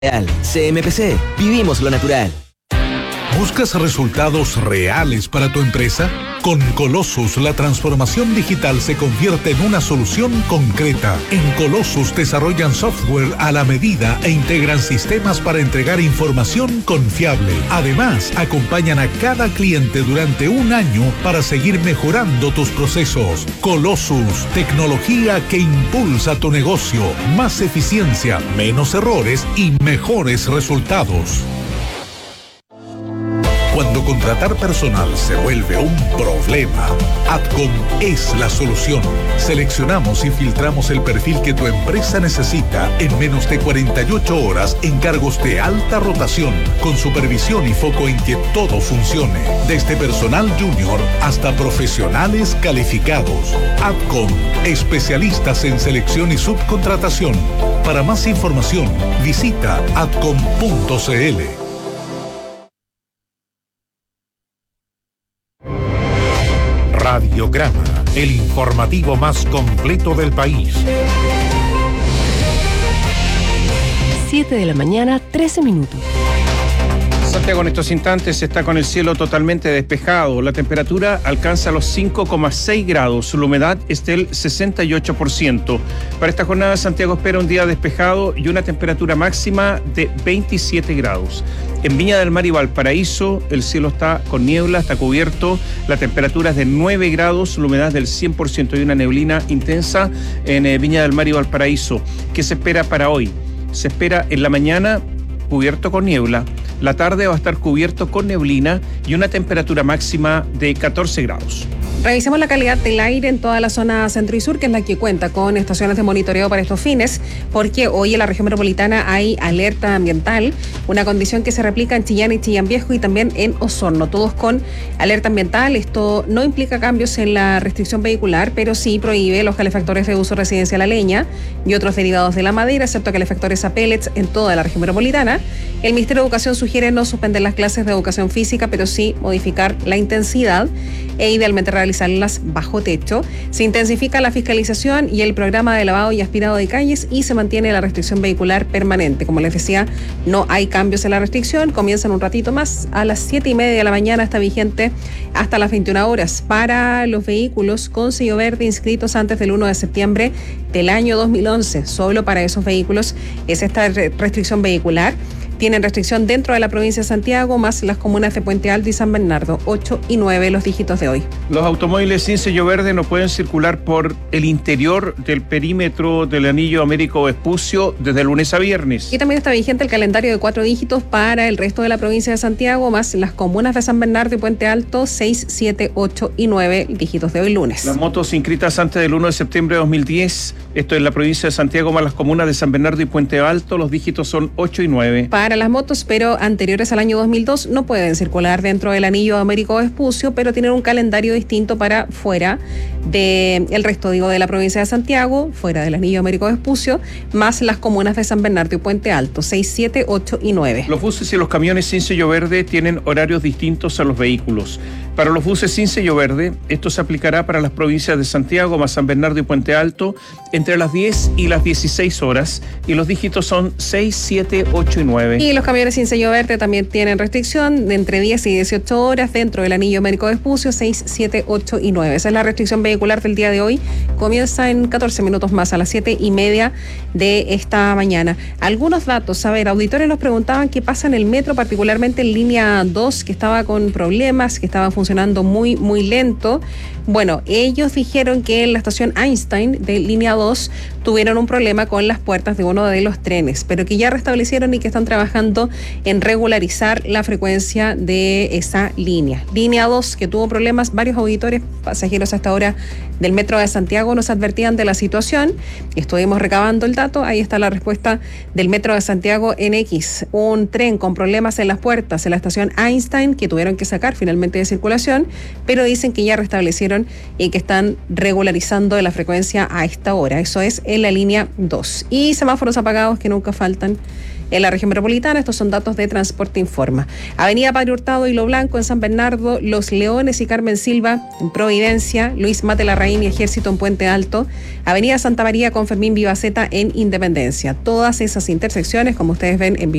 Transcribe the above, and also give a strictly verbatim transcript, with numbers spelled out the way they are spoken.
C M P C, vivimos lo natural. ¿Buscas resultados reales para tu empresa? Con Colossus, la transformación digital se convierte en una solución concreta. En Colossus desarrollan software a la medida e integran sistemas para entregar información confiable. Además, acompañan a cada cliente durante un año para seguir mejorando tus procesos. Colossus, tecnología que impulsa tu negocio. Más eficiencia, menos errores y mejores resultados. Cuando contratar personal se vuelve un problema, Adcom es la solución. Seleccionamos y filtramos el perfil que tu empresa necesita en menos de cuarenta y ocho horas en cargos de alta rotación, con supervisión y foco en que todo funcione, desde personal junior hasta profesionales calificados. Adcom, especialistas en selección y subcontratación. Para más información, visita adcom punto c l. Radiograma, el informativo más completo del país. siete de la mañana, trece minutos. Santiago en estos instantes está con el cielo totalmente despejado. La temperatura alcanza los cinco coma seis grados. La humedad es del sesenta y ocho por ciento. Para esta jornada, Santiago espera un día despejado y una temperatura máxima de veintisiete grados. En Viña del Mar y Valparaíso, el cielo está con niebla, está cubierto. La temperatura es de nueve grados, la humedad del cien por ciento y una neblina intensa en eh, Viña del Mar y Valparaíso. ¿Qué se espera para hoy? Se espera en la mañana cubierto con niebla. La tarde va a estar cubierto con neblina y una temperatura máxima de catorce grados. Revisemos la calidad del aire en toda la zona centro y sur, que es la que cuenta con estaciones de monitoreo para estos fines, porque hoy en la región metropolitana hay alerta ambiental, una condición que se replica en Chillán y Chillán Viejo y también en Osorno, todos con alerta ambiental. Esto no implica cambios en la restricción vehicular, pero sí prohíbe los calefactores de uso residencial a leña y otros derivados de la madera, excepto calefactores a pellets en toda la región metropolitana. El Ministerio de Educación sugiere no suspender las clases de educación física, pero sí modificar la intensidad e idealmente realizarlas bajo techo. Se intensifica la fiscalización y el programa de lavado y aspirado de calles y se mantiene la restricción vehicular permanente. Como les decía, no hay cambios en la restricción. Comienzan un ratito más. A las siete y media de la mañana está vigente hasta las veintiuna horas. Para los vehículos con sello verde inscritos antes del primero de septiembre del año dos mil once, solo para esos vehículos es esta restricción vehicular. Tienen restricción dentro de la provincia de Santiago, más las comunas de Puente Alto y San Bernardo, ocho y nueve los dígitos de hoy. Los automóviles sin sello verde no pueden circular por el interior del perímetro del anillo Américo Vespucio desde lunes a viernes. Y también está vigente el calendario de cuatro dígitos para el resto de la provincia de Santiago, más las comunas de San Bernardo y Puente Alto, seis, siete, ocho y nueve dígitos de hoy lunes. Las motos inscritas antes del primero de septiembre de dos mil diez, esto es la provincia de Santiago, más las comunas de San Bernardo y Puente Alto, los dígitos son ocho y nueve. Para las motos, pero anteriores al año dos mil dos, no pueden circular dentro del anillo Américo Vespucio, pero tienen un calendario distinto para fuera del resto, digo, de la provincia de Santiago, fuera del anillo Américo Vespucio, más las comunas de San Bernardo y Puente Alto, seis, siete, ocho y nueve. Los buses y los camiones sin sello verde tienen horarios distintos a los vehículos. Para los buses sin sello verde, esto se aplicará para las provincias de Santiago, más San Bernardo y Puente Alto, entre las diez y las dieciséis horas, y los dígitos son seis, siete, ocho y nueve. Y los camiones sin sello verde también tienen restricción de entre diez y dieciocho horas dentro del anillo Américo Vespucio, seis, siete, ocho y nueve. Esa es la restricción vehicular del día de hoy. Comienza en catorce minutos más, a las siete y media de esta mañana. Algunos datos, a ver, auditores nos preguntaban qué pasa en el metro, particularmente en línea dos, que estaba con problemas, que estaba funcionando muy, muy lento. Bueno, ellos dijeron que en la estación Einstein de línea dos tuvieron un problema con las puertas de uno de los trenes, pero que ya restablecieron y que están trabajando en regularizar la frecuencia de esa línea. Línea dos, que tuvo problemas, varios auditores, pasajeros hasta ahora del Metro de Santiago nos advertían de la situación. Estuvimos recabando el dato, ahí está la respuesta del Metro de Santiago en X. Un tren con problemas en las puertas en la estación Einstein que tuvieron que sacar finalmente de circulación, pero dicen que ya restablecieron y que están regularizando la frecuencia a esta hora. Eso es en la línea dos. Y semáforos apagados que nunca faltan en la región metropolitana. Estos son datos de Transporte Informa. Avenida Padre Hurtado, Hilo Blanco en San Bernardo, Los Leones y Carmen Silva en Providencia, Luis Mate Larraín y Ejército en Puente Alto, Avenida Santa María con Fermín Vivaceta en Independencia. Todas esas intersecciones, como ustedes ven en